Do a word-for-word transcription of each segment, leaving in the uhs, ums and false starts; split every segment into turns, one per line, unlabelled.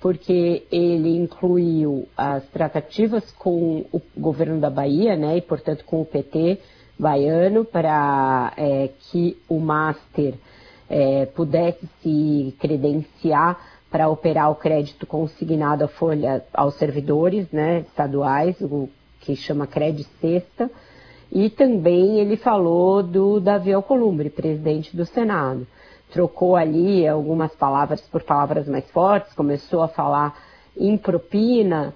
porque ele incluiu as tratativas com o governo da Bahia, né, e portanto com o P T baiano, para é, que o Master é, pudesse se credenciar para operar o crédito consignado à folha aos servidores, né, estaduais, o que chama Crédito Sexta, e também ele falou do Davi Alcolumbre, presidente do Senado. Trocou ali algumas palavras por palavras mais fortes, começou a falar em propina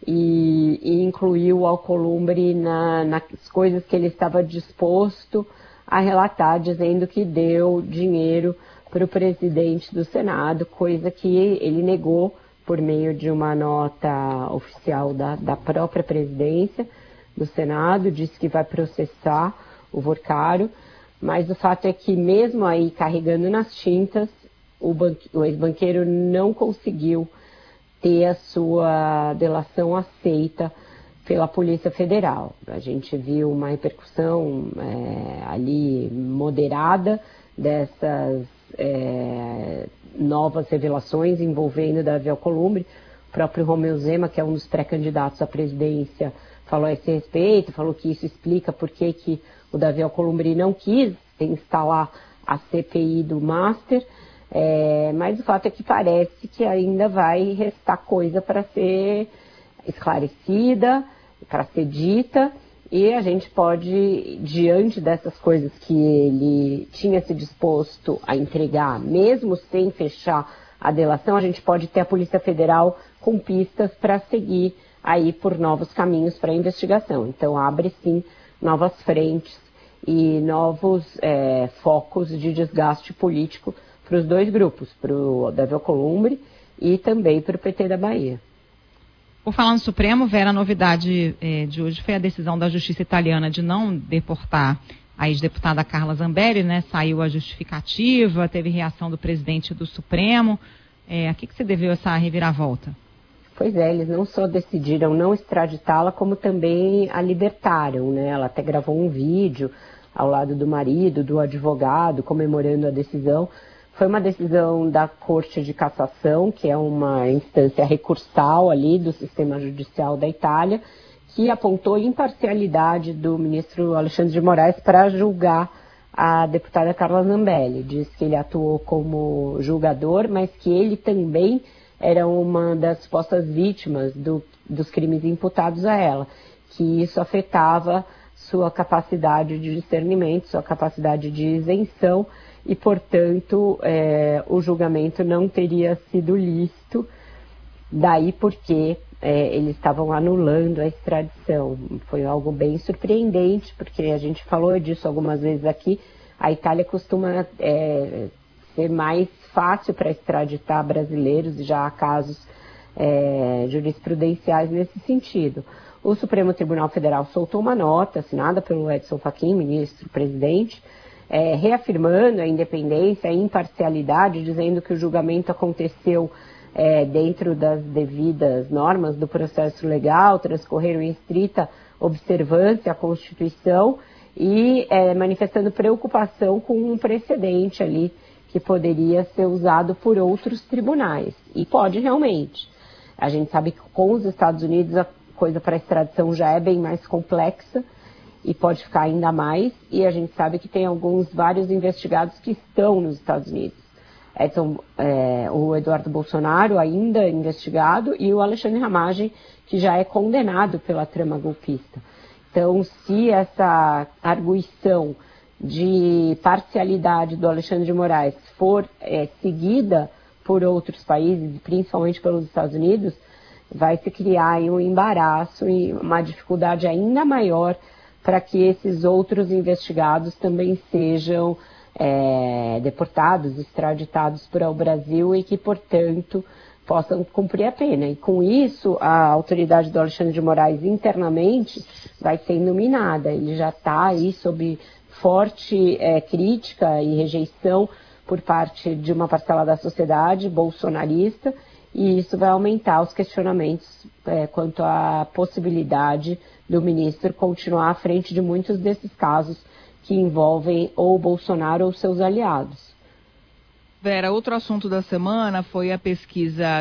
e, e incluiu o Alcolumbre na, nas coisas que ele estava disposto a relatar, dizendo que deu dinheiro para o presidente do Senado, coisa que ele negou por meio de uma nota oficial da, da própria presidência do Senado, disse que vai processar o Vorcaro, mas o fato é que mesmo aí carregando nas tintas, o, banque, o ex-banqueiro não conseguiu ter a sua delação aceita pela Polícia Federal. A gente viu uma repercussão é, ali moderada dessas é, novas revelações envolvendo Davi Alcolumbre. O próprio Romeu Zema, que é um dos pré-candidatos à presidência, falou a esse respeito, falou que isso explica por que que o Davi Alcolumbre não quis instalar a C P I do Master, é, mas o fato é que parece que ainda vai restar coisa para ser esclarecida, para ser dita, e a gente pode, diante dessas coisas que ele tinha se disposto a entregar, mesmo sem fechar a delação, a gente pode ter a Polícia Federal com pistas para seguir aí por novos caminhos para a investigação. Então abre sim novas frentes e novos é, focos de desgaste político para os dois grupos, para o Davi Alcolumbre e também para o P T da Bahia.
Por falar no Supremo, Vera, a novidade eh, de hoje foi a decisão da Justiça italiana de não deportar a ex-deputada Carla Zambelli, né? Saiu a justificativa, teve reação do presidente do Supremo. Eh, a que, que você deveu essa reviravolta?
Pois é, eles não só decidiram não extraditá-la, como também a libertaram, né? Ela até gravou um vídeo ao lado do marido, do advogado, comemorando a decisão. Foi uma decisão da Corte de Cassação, que é uma instância recursal ali do sistema judicial da Itália, que apontou imparcialidade do ministro Alexandre de Moraes para julgar a deputada Carla Zambelli. Diz que ele atuou como julgador, mas que ele também era uma das supostas vítimas do, dos crimes imputados a ela, que isso afetava sua capacidade de discernimento, sua capacidade de isenção, e, portanto, é, o julgamento não teria sido lícito, daí porque é, eles estavam anulando a extradição. Foi algo bem surpreendente, porque a gente falou disso algumas vezes aqui, a Itália costuma é, ser mais fácil para extraditar brasileiros, e já há casos é, jurisprudenciais nesse sentido. O Supremo Tribunal Federal soltou uma nota, assinada pelo Edson Fachin, ministro-presidente, É, reafirmando a independência, a imparcialidade, dizendo que o julgamento aconteceu é, dentro das devidas normas do processo legal, transcorreram em estrita observância à Constituição e é, manifestando preocupação com um precedente ali que poderia ser usado por outros tribunais. E pode realmente. A gente sabe que com os Estados Unidos a coisa para extradição já é bem mais complexa, e pode ficar ainda mais, e a gente sabe que tem alguns, vários investigados que estão nos Estados Unidos. Edson, é, o Eduardo Bolsonaro ainda investigado, e o Alexandre Ramagem, que já é condenado pela trama golpista. Então, se essa arguição de parcialidade do Alexandre de Moraes for é, seguida por outros países, principalmente pelos Estados Unidos, vai se criar aí um embaraço e uma dificuldade ainda maior para que esses outros investigados também sejam é, deportados, extraditados para o Brasil e que, portanto, possam cumprir a pena. E com isso, a autoridade do Alexandre de Moraes internamente vai sendo minada. Ele já está aí sob forte é, crítica e rejeição por parte de uma parcela da sociedade bolsonarista, e isso vai aumentar os questionamentos é, quanto à possibilidade do ministro continuar à frente de muitos desses casos que envolvem ou Bolsonaro ou seus aliados.
Vera, outro assunto da semana foi a pesquisa